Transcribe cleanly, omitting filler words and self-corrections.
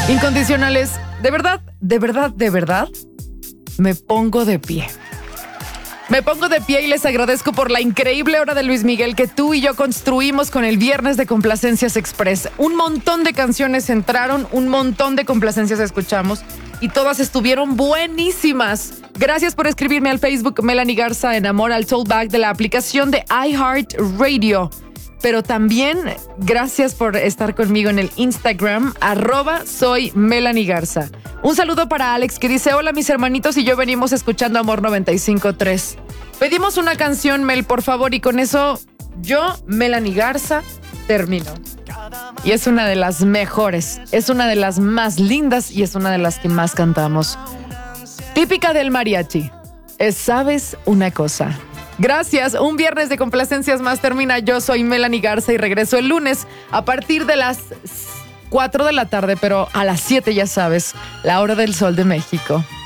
Incondicionales, de verdad, de verdad, de verdad, me pongo de pie. Me pongo de pie y les agradezco por la increíble hora de Luis Miguel que tú y yo construimos con el viernes de Complacencias Express. Un montón de canciones entraron, un montón de complacencias escuchamos y todas estuvieron buenísimas. Gracias por escribirme al Facebook Melanie Garza en amor al Soulback de la aplicación de iHeartRadio. Pero también gracias por estar conmigo en el Instagram, @soy Melanie Garza. Un saludo para Alex que dice, hola mis hermanitos y yo venimos escuchando Amor 95.3. Pedimos una canción, Mel, por favor, y con eso yo, Melanie Garza, termino. Y es una de las mejores, es una de las más lindas y es una de las que más cantamos. Típica del mariachi, es ¿sabes una cosa? Gracias, un viernes de complacencias más termina. Yo soy Melanie Garza y regreso el lunes a partir de las 4 de la tarde, pero a las 7 ya sabes, la hora del sol de México.